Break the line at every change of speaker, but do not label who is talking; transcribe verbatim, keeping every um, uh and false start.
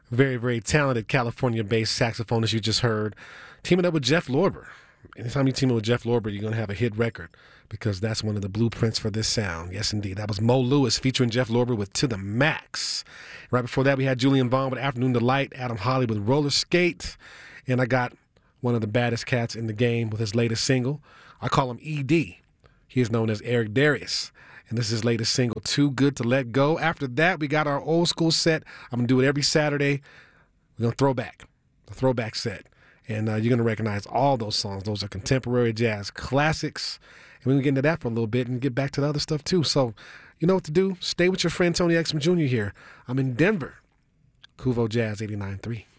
Very, very talented California-based saxophonist you just heard, teaming up with Jeff Lorber. Anytime you team up with Jeff Lorber, you're going to have a hit record because that's one of the blueprints for this sound. Yes, indeed. That was Mo Lewis featuring Jeff Lorber with To The Max. Right before that, we had Julian Vaughn with Afternoon Delight, Adam Holly with Roller Skate, and I got one of the baddest cats in the game with his latest single. I call him E D. He is known as Eric Darius, and this is his latest single, Too Good To Let Go. After that, we got our old school set. I'm going to do it every Saturday. We're going to throw back, the throwback set. And uh, you're going to recognize all those songs. Those are contemporary jazz classics. And we're going to get into that for a little bit and get back to the other stuff, too. So you know what to do. Stay with your friend Tony Exum Junior here. I'm in Denver. Kuvo Jazz eighty-nine point three.